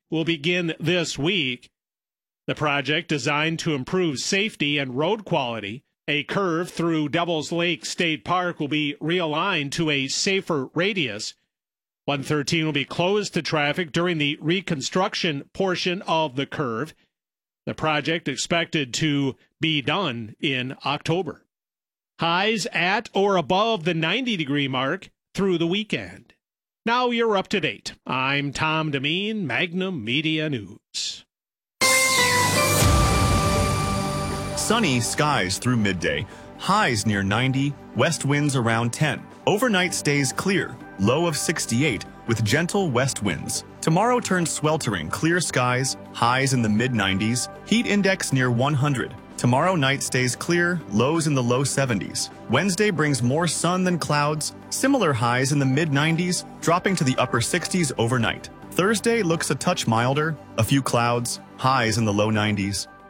will begin this week. The project, designed to improve safety and road quality, a curve through Devil's Lake State Park will be realigned to a safer radius. 113 will be closed to traffic during the reconstruction portion of the curve. The project expected to be done in October. Highs at or above the 90-degree mark through the weekend. Now you're up to date. I'm Tom Demeen, Magnum Media News. Sunny skies through midday. Highs near 90, west winds around 10. Overnight stays clear, low of 68 with gentle west winds. Tomorrow turns sweltering, clear skies, highs in the mid-90s, heat index near 100. Tomorrow night stays clear, lows in the low 70s. Wednesday brings more sun than clouds, similar highs in the mid-90s, dropping to the upper 60s overnight. Thursday looks a touch milder, a few clouds, highs in the low 90s.